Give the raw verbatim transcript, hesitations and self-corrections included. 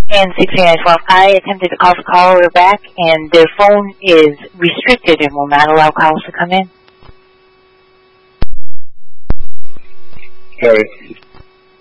and six three nine twelve. I attempted to call the caller back, and their phone is restricted and will not allow calls to come in. All right.